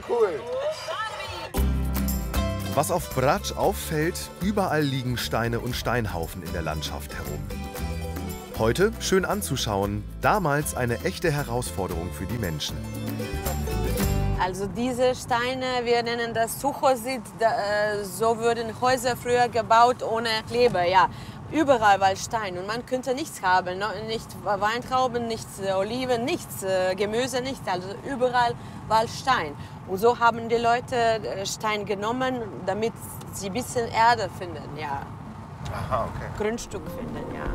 cool. Was auf Brač auffällt, überall liegen Steine und Steinhaufen in der Landschaft herum. Heute schön anzuschauen, damals eine echte Herausforderung für die Menschen. Also diese Steine, wir nennen das Suchosit, so wurden Häuser früher gebaut ohne Kleber. Ja, überall war Stein und man könnte nichts haben, nicht Weintrauben, nichts Oliven, nichts Gemüse, nichts. Also überall war Stein. Und so haben die Leute Stein genommen, damit sie ein bisschen Erde finden, ja. Aha, okay. Grundstück finden, ja.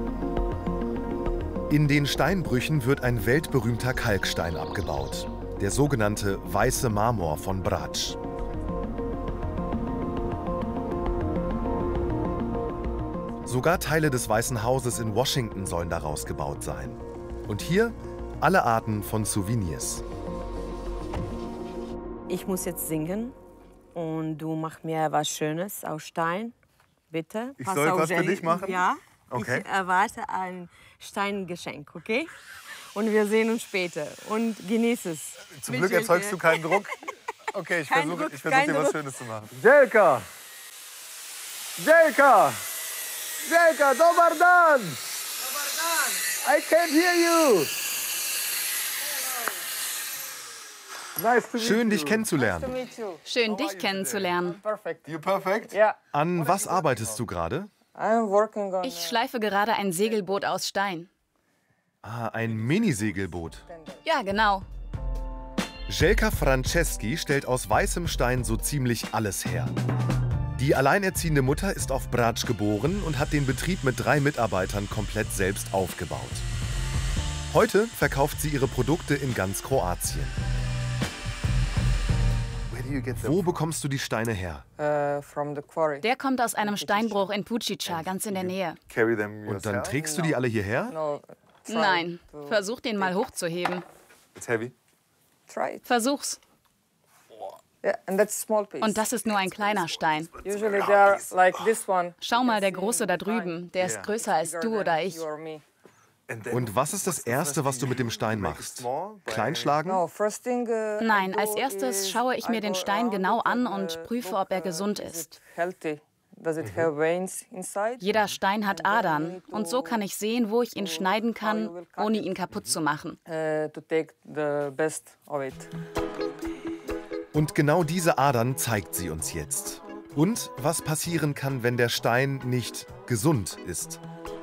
In den Steinbrüchen wird ein weltberühmter Kalkstein abgebaut. Der sogenannte weiße Marmor von Brač. Sogar Teile des Weißen Hauses in Washington sollen daraus gebaut sein. Und hier alle Arten von Souvenirs. Ich muss jetzt singen und du machst mir was Schönes aus Stein, bitte. Ich soll was für dich machen? Ja, okay. Ich erwarte ein Steingeschenk, okay? Und wir sehen uns später und genieß es. Zum Glück erzeugst du keinen Druck. Okay, ich versuche dir was Schönes zu machen. Jelka! Jelka! Jelka, dobar dan! I can't hear you! Nice to meet Schön, you. dich kennenzulernen. Schön, dich kennenzulernen. You perfect? Yeah, An was arbeitest du gerade? I'm working on. Ich schleife gerade ein Segelboot aus Stein. Ah, ein Minisegelboot. Ja, genau. Jelka Franceschi stellt aus weißem Stein so ziemlich alles her. Die alleinerziehende Mutter ist auf Brač geboren und hat den Betrieb mit 3 Mitarbeitern komplett selbst aufgebaut. Heute verkauft sie ihre Produkte in ganz Kroatien. Wo bekommst du die Steine her? From the quarry. Der kommt aus einem Steinbruch in Pučica, ganz in der Nähe. Carry them Und dann yourself? trägst du die alle hierher? No, Nein, versuch den mal hochzuheben. It's heavy. try it. Versuch's. Yeah, and that's small piece. Und das ist nur ein kleiner Stein. Usually they are like this one. Schau mal, der große da drüben, der ist größer als du oder ich. You or me. Und was ist das Erste, was du mit dem Stein machst? Kleinschlagen? No, first thing. Nein, als erstes schaue ich mir den Stein genau an und prüfe, ob er gesund ist. Healthy. Does it have veins inside? Jeder Stein hat Adern und so kann ich sehen, wo ich ihn schneiden kann, ohne ihn kaputt zu machen. To take the best of it. Und genau diese Adern zeigt sie uns jetzt. Und was passieren kann, wenn der Stein nicht gesund ist.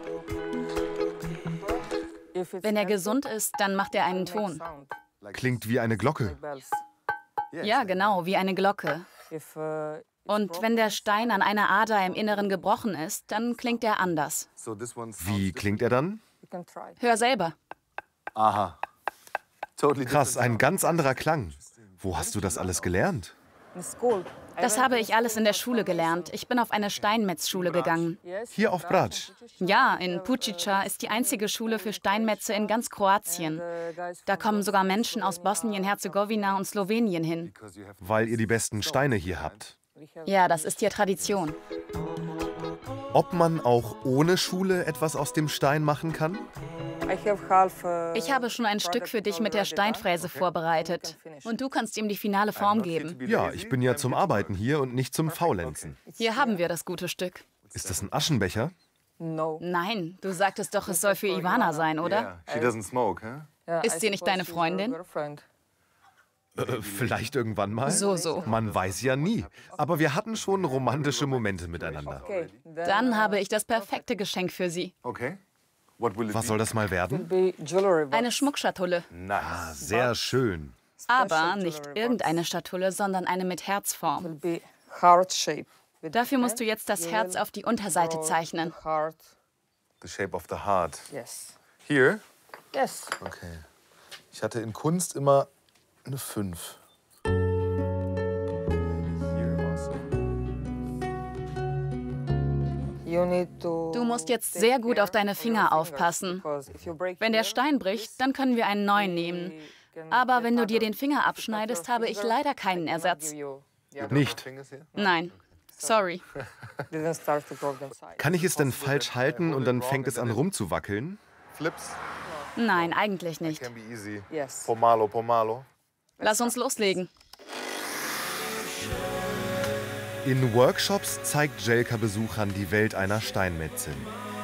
Wenn er gesund ist, dann macht er einen Ton. Klingt wie eine Glocke. Ja, genau, wie eine Glocke. Und wenn der Stein an einer Ader im Inneren gebrochen ist, dann klingt er anders. Wie klingt er dann? Hör selber. Aha. Totally Krass, ein ganz anderer Klang. Wo hast du das alles gelernt? Das habe ich alles in der Schule gelernt. Ich bin auf eine Steinmetzschule gegangen. Hier auf Brač. Ja, in Pučica ist die einzige Schule für Steinmetze in ganz Kroatien. Da kommen sogar Menschen aus Bosnien-Herzegowina und Slowenien hin. Weil ihr die besten Steine hier habt. Ja, das ist hier Tradition. Ob man auch ohne Schule etwas aus dem Stein machen kann? Ich habe schon ein Stück für dich mit der Steinfräse vorbereitet. Und du kannst ihm die finale Form geben. Ja, ich bin ja zum Arbeiten hier und nicht zum Faulenzen. Hier haben wir das gute Stück. Ist das ein Aschenbecher? Nein, du sagtest doch, es soll für Ivana sein, oder? She doesn't smoke, huh? Ist sie nicht deine Freundin? Vielleicht irgendwann mal? So. Man weiß ja nie. Aber wir hatten schon romantische Momente miteinander. Dann habe ich das perfekte Geschenk für sie. Okay. What will it Was be? soll das mal werden? Eine Schmuckschatulle. Nice. Sehr schön. Aber nicht irgendeine Schatulle, sondern eine mit Herzform. Heart shape. Dafür musst du jetzt das Herz auf die Unterseite zeichnen. Heart. The shape of the heart. Yes. Here? Yes. Okay. Ich hatte in Kunst immer eine 5. Du musst jetzt sehr gut auf deine Finger aufpassen. Wenn der Stein bricht, dann können wir einen neuen nehmen. Aber wenn du dir den Finger abschneidest, habe ich leider keinen Ersatz. Nicht. Nein, sorry. Kann ich es denn falsch halten und dann fängt es an rumzuwackeln? Flips Nein, eigentlich nicht. can be easy. Yes. Pomalo, pomalo. Lass uns loslegen. In Workshops zeigt Željka Besuchern die Welt einer Steinmetzin.